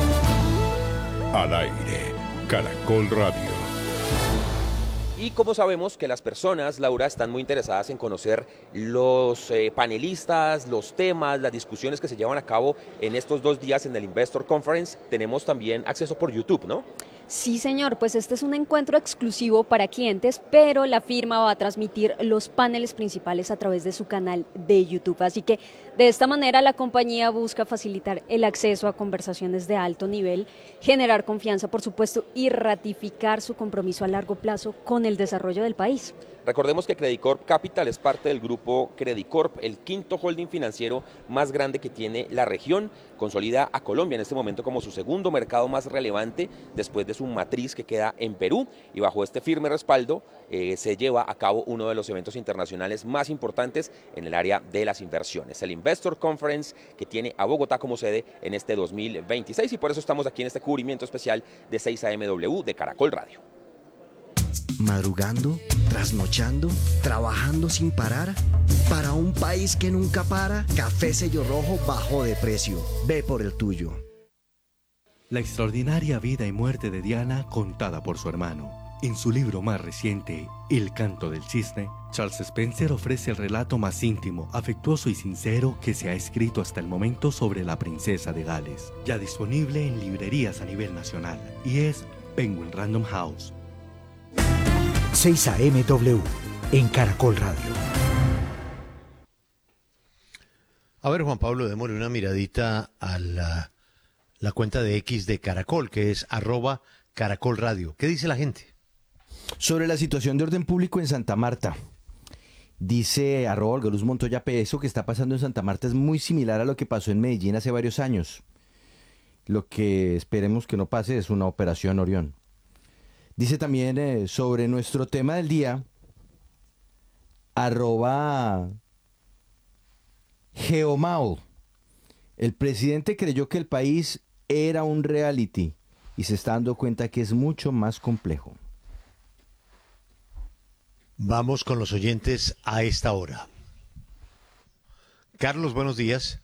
Al aire, Caracol Radio. Y como sabemos que las personas, Laura, están muy interesadas en conocer los panelistas, los temas, las discusiones que se llevan a cabo en estos 2 días en el Investor Conference, tenemos también acceso por YouTube, ¿no? Sí, señor, pues este es un encuentro exclusivo para clientes, pero la firma va a transmitir los paneles principales a través de su canal de YouTube. Así que de esta manera la compañía busca facilitar el acceso a conversaciones de alto nivel, generar confianza, por supuesto, y ratificar su compromiso a largo plazo con el desarrollo del país. Recordemos que Credicorp Capital es parte del grupo Credicorp, el quinto holding financiero más grande que tiene la región. Consolida a Colombia en este momento como su segundo mercado más relevante después de su matriz que queda en Perú. Y bajo este firme respaldo se lleva a cabo uno de los eventos internacionales más importantes en el área de las inversiones, el Investor Conference, que tiene a Bogotá como sede en este 2026. Y por eso estamos aquí en este cubrimiento especial de 6 AMW de Caracol Radio. Madrugando, trasnochando, trabajando sin parar. Para un país que nunca para, Café Sello Rojo bajó de precio. Ve por el tuyo. La extraordinaria vida y muerte de Diana contada por su hermano. En su libro más reciente, El canto del cisne, Charles Spencer ofrece el relato más íntimo, afectuoso y sincero que se ha escrito hasta el momento sobre la princesa de Gales. Ya disponible en librerías a nivel nacional y es Penguin Random House. 6 AMW en Caracol Radio. A ver, Juan Pablo, démosle una miradita a la cuenta de X de Caracol, que es @Caracol Radio. ¿Qué dice la gente? Sobre la situación de orden público en Santa Marta. Dice @Olga Montoya P. Eso que está pasando en Santa Marta es muy similar a lo que pasó en Medellín hace varios años. Lo que esperemos que no pase es una operación Orión. Dice también sobre nuestro tema del día, @Geomao. El presidente creyó que el país era un reality y se está dando cuenta que es mucho más complejo. Vamos con los oyentes a esta hora. Carlos, buenos días.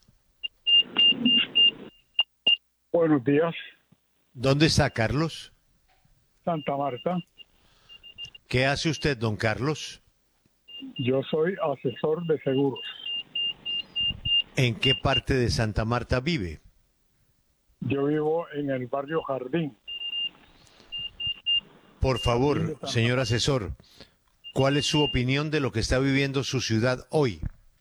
Buenos días. ¿Dónde está Carlos? Santa Marta. ¿Qué hace usted, don Carlos? Yo soy asesor de seguros. ¿En qué parte de Santa Marta vive? Yo vivo en el barrio Jardín. Por favor, señor asesor, ¿cuál es su opinión de lo que está viviendo su ciudad hoy?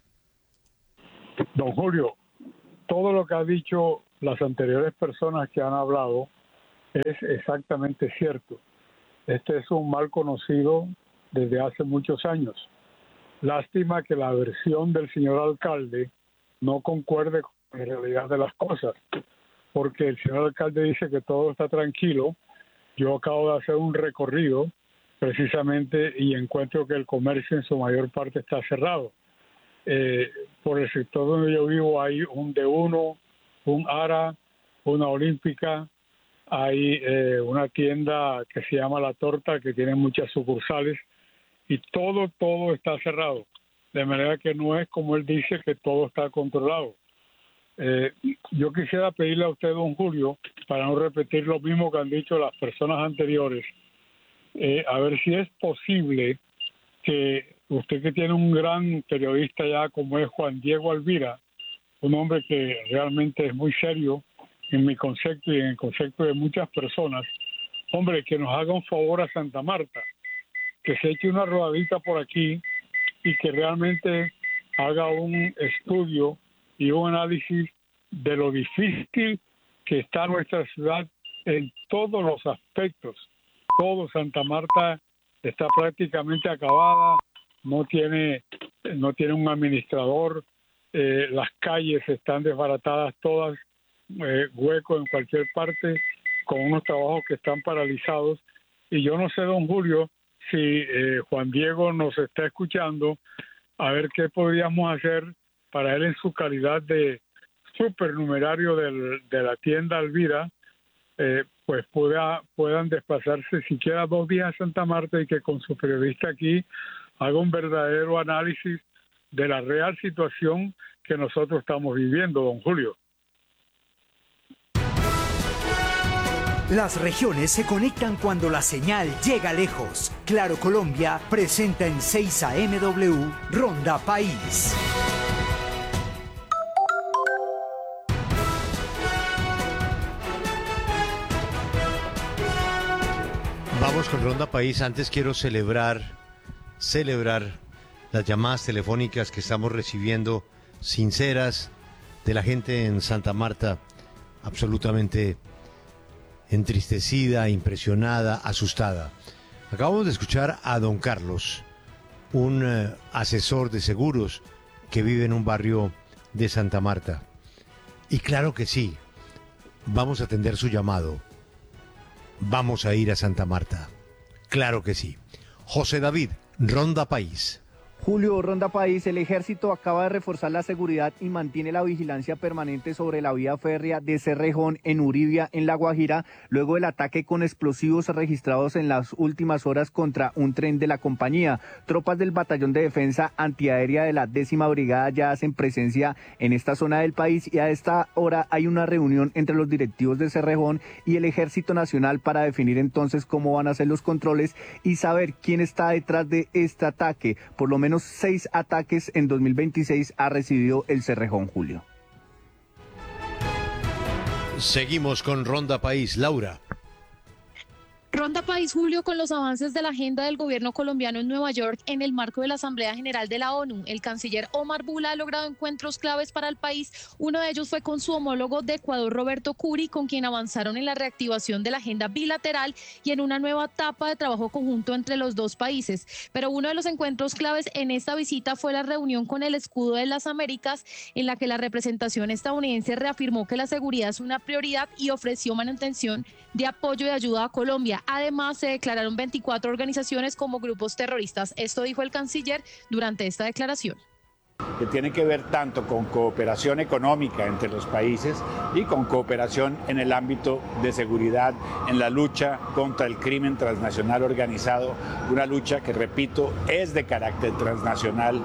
Don Julio, todo lo que ha dicho las anteriores personas que han hablado es exactamente cierto. Este es un mal conocido desde hace muchos años. Lástima que la versión del señor alcalde no concuerde con la realidad de las cosas, porque el señor alcalde dice que todo está tranquilo. Yo acabo de hacer un recorrido precisamente y encuentro que el comercio en su mayor parte está cerrado. Por el sector donde yo vivo hay un D1, un ARA, una Olímpica, hay una tienda que se llama La Torta que tiene muchas sucursales y todo está cerrado. De manera que no es como él dice que todo está controlado. Yo quisiera pedirle a usted, don Julio, para no repetir lo mismo que han dicho las personas anteriores, a ver si es posible que usted, que tiene un gran periodista ya como es Juan Diego Alvira, un hombre que realmente es muy serio en mi concepto y en el concepto de muchas personas, hombre, que nos haga un favor a Santa Marta, que se eche una rodadita por aquí y que realmente haga un estudio y un análisis de lo difícil que está nuestra ciudad en todos los aspectos. Todo Santa Marta está prácticamente acabada, no tiene un administrador, las calles están desbaratadas todas, huecos en cualquier parte, con unos trabajos que están paralizados. Y yo no sé, don Julio, si Juan Diego nos está escuchando, a ver qué podríamos hacer para él en su calidad de supernumerario de la tienda Alvira, pues puedan desplazarse siquiera 2 días a Santa Marta y que con su periodista aquí haga un verdadero análisis de la real situación que nosotros estamos viviendo, don Julio. Las regiones se conectan cuando la señal llega lejos. Claro Colombia presenta en 6 AM Ronda País. Vamos con Ronda País. Antes quiero celebrar las llamadas telefónicas que estamos recibiendo, sinceras, de la gente en Santa Marta, absolutamente entristecida, impresionada, asustada. Acabamos de escuchar a don Carlos, un asesor de seguros que vive en un barrio de Santa Marta. Y claro que sí, vamos a atender su llamado. Vamos a ir a Santa Marta. Claro que sí. José David, Ronda País. Julio, Ronda País, el ejército acaba de reforzar la seguridad y mantiene la vigilancia permanente sobre la vía férrea de Cerrejón en Uribia, en La Guajira, luego del ataque con explosivos registrados en las últimas horas contra un tren de la compañía. Tropas del Batallón de Defensa Antiaérea de la 10ª Brigada ya hacen presencia en esta zona del país y a esta hora hay una reunión entre los directivos de Cerrejón y el Ejército Nacional para definir entonces cómo van a ser los controles y saber quién está detrás de este ataque. Por lo menos 6 ataques en 2026 ha recibido el Cerrejón, Julio. Seguimos con Ronda País. Laura. Ronda País, Julio, con los avances de la agenda del gobierno colombiano en Nueva York en el marco de la Asamblea General de la ONU. El canciller Omar Bula ha logrado encuentros claves para el país. Uno de ellos fue con su homólogo de Ecuador, Roberto Curi, con quien avanzaron en la reactivación de la agenda bilateral y en una nueva etapa de trabajo conjunto entre los dos países. Pero uno de los encuentros claves en esta visita fue la reunión con el Escudo de las Américas, en la que la representación estadounidense reafirmó que la seguridad es una prioridad y ofreció manutención de apoyo y ayuda a Colombia. Además, se declararon 24 organizaciones como grupos terroristas. Esto dijo el canciller durante esta declaración. Que tiene que ver tanto con cooperación económica entre los países y con cooperación en el ámbito de seguridad, en la lucha contra el crimen transnacional organizado, una lucha que, repito, es de carácter transnacional.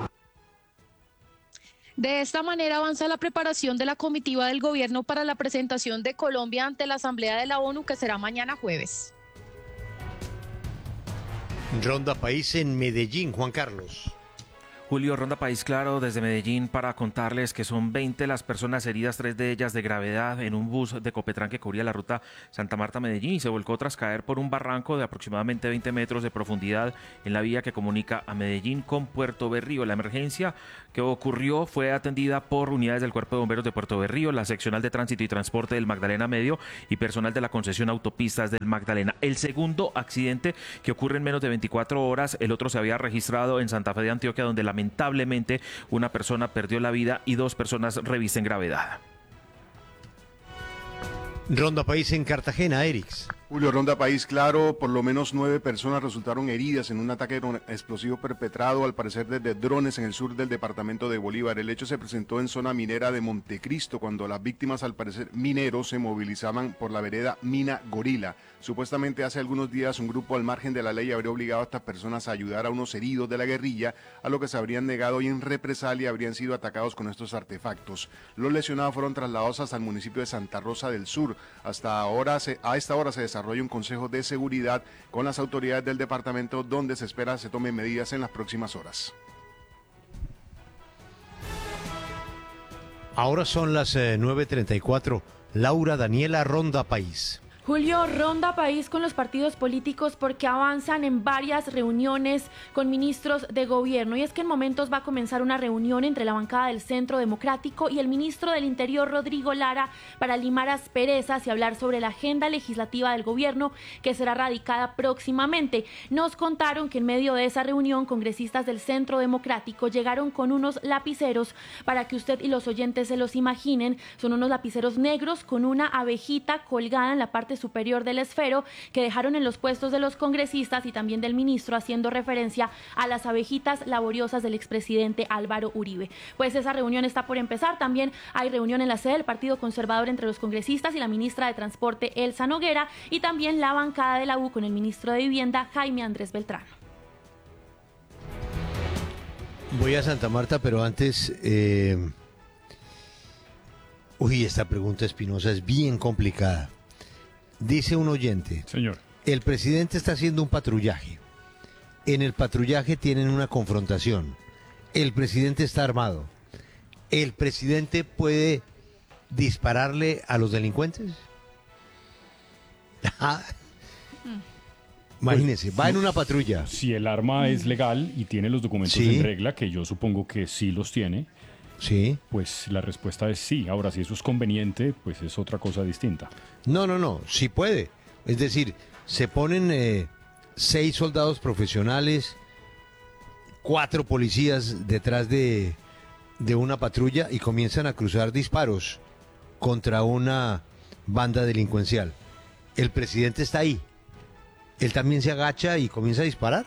De esta manera avanza la preparación de la comitiva del gobierno para la presentación de Colombia ante la Asamblea de la ONU, que será mañana jueves. Ronda País en Medellín, Juan Carlos. Julio, Ronda País Claro desde Medellín para contarles que son 20 las personas heridas, 3 de ellas de gravedad en un bus de Copetran que cubría la ruta Santa Marta-Medellín y se volcó tras caer por un barranco de aproximadamente 20 metros de profundidad en la vía que comunica a Medellín con Puerto Berrío. La emergencia que ocurrió fue atendida por unidades del Cuerpo de Bomberos de Puerto Berrío, la seccional de tránsito y transporte del Magdalena Medio y personal de la concesión autopistas del Magdalena. El segundo accidente que ocurre en menos de 24 horas, el otro se había registrado en Santa Fe de Antioquia, donde lamentablemente una persona perdió la vida y 2 personas revisten gravedad. Ronda País en Cartagena, Erix. Julio, Ronda País Claro, por lo menos 9 personas resultaron heridas en un ataque explosivo perpetrado al parecer desde drones en el sur del departamento de Bolívar. El hecho se presentó en zona minera de Montecristo, cuando las víctimas, al parecer mineros, se movilizaban por la vereda Mina Gorila. Supuestamente hace algunos días un grupo al margen de la ley habría obligado a estas personas a ayudar a unos heridos de la guerrilla, a lo que se habrían negado y en represalia habrían sido atacados con estos artefactos. Los lesionados fueron trasladados hasta el municipio de Santa Rosa del Sur. A esta hora se desarrolla un consejo de seguridad con las autoridades del departamento, donde se espera se tomen medidas en las próximas horas. Ahora son las 9:34. Laura Daniela, Ronda País. Julio, Ronda País con los partidos políticos porque avanzan en varias reuniones con ministros de gobierno. Y es que en momentos va a comenzar una reunión entre la bancada del Centro Democrático y el ministro del Interior, Rodrigo Lara, para limar asperezas y hablar sobre la agenda legislativa del gobierno que será radicada próximamente. Nos contaron que en medio de esa reunión, congresistas del Centro Democrático llegaron con unos lapiceros para que usted y los oyentes se los imaginen. Son unos lapiceros negros con una abejita colgada en la parte superior del esfero que dejaron en los puestos de los congresistas y también del ministro, haciendo referencia a las abejitas laboriosas del expresidente Álvaro Uribe. Pues esa reunión está por empezar. También hay reunión en la sede del Partido Conservador entre los congresistas y la ministra de Transporte, Elsa Noguera, y también la bancada de la U con el ministro de Vivienda, Jaime Andrés Beltrán. Voy a Santa Marta, pero antes... esta pregunta espinosa es bien complicada. Dice un oyente, señor, el presidente está haciendo un patrullaje. En el patrullaje tienen una confrontación. El presidente está armado. ¿El presidente puede dispararle a los delincuentes? Imagínese, va en una patrulla. Si el arma es legal y tiene los documentos en regla, que yo supongo que sí los tiene, sí, pues la respuesta es sí. Ahora, si eso es conveniente, pues es otra cosa distinta. No, sí puede. Es decir, se ponen 6 soldados profesionales, 4 policías detrás de una patrulla y comienzan a cruzar disparos contra una banda delincuencial. El presidente está ahí. Él también se agacha y comienza a disparar.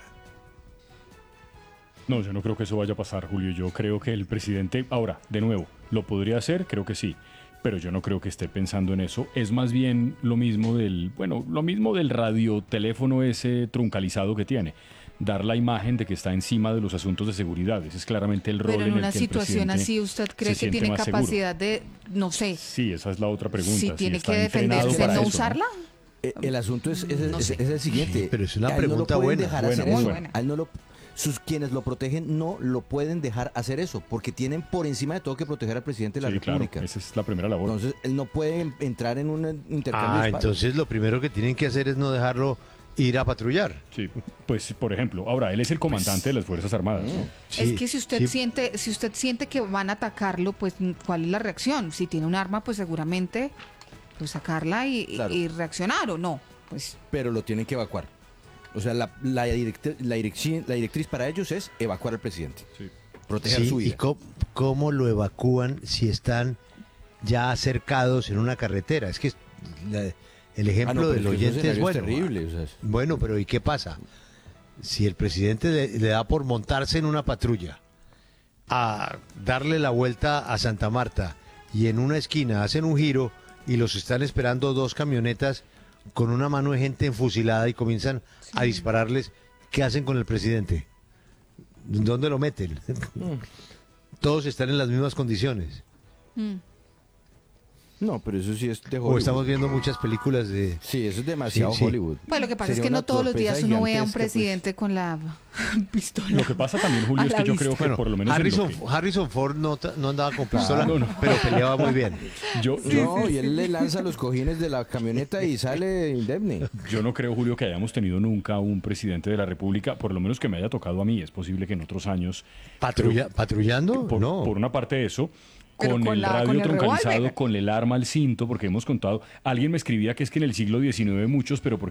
No, yo no creo que eso vaya a pasar, Julio. Yo creo que el presidente, ahora, de nuevo, ¿lo podría hacer? Creo que sí. Pero yo no creo que esté pensando en eso. Es más bien lo mismo del radioteléfono ese truncalizado que tiene. Dar la imagen de que está encima de los asuntos de seguridad. Ese es claramente el rol en el que el presidente. Pero en una situación así, ¿usted cree que tiene capacidad de, no sé? Sí, esa es la otra pregunta. Si tiene que defenderse, ¿no usarla? El asunto es el siguiente. Pero es una pregunta buena. Quienes lo protegen no lo pueden dejar hacer eso, porque tienen por encima de todo que proteger al presidente de la República. Claro, esa es la primera labor. Entonces, él no puede entrar en un intercambio de disparos. Entonces lo primero que tienen que hacer es no dejarlo ir a patrullar. Sí, pues por ejemplo, ahora él es el comandante de las Fuerzas Armadas, ¿no? Es que si usted siente que van a atacarlo, pues ¿cuál es la reacción? Si tiene un arma, pues seguramente pues sacarla y reaccionar, ¿o no? Pues pero lo tienen que evacuar. O sea, la directriz para ellos es evacuar al presidente. Sí. Proteger su vida. ¿Y cómo lo evacúan si están ya cercados en una carretera? Es que el ejemplo del oyente es bueno. Terrible, Bueno, pero ¿y qué pasa? Si el presidente le da por montarse en una patrulla, a darle la vuelta a Santa Marta y en una esquina hacen un giro y los están esperando 2 camionetas con una mano de gente enfusilada y comienzan a dispararles, ¿qué hacen con el presidente? ¿Dónde lo meten? Todos están en las mismas condiciones. No, pero eso sí es de Hollywood. O estamos viendo muchas películas de... Sí, eso es demasiado Hollywood. Pues lo que pasa Sería es que una no todos los días torpeza uno ve a un gigantesca, presidente con la pistola. Lo que pasa también, Julio, es que yo creo que por lo menos Harrison Ford no andaba con pistola, no. pero peleaba muy bien. Y él le lanza los cojines de la camioneta y sale indemne. Yo no creo, Julio, que hayamos tenido nunca un presidente de la República, por lo menos que me haya tocado a mí. Es posible que en otros años... ¿Patrullando? No. Por una parte eso... Pero con el radio con el troncalizado, revólver. con el arma al cinto, porque hemos contado, alguien me escribía que es que en el siglo XIX muchos, pero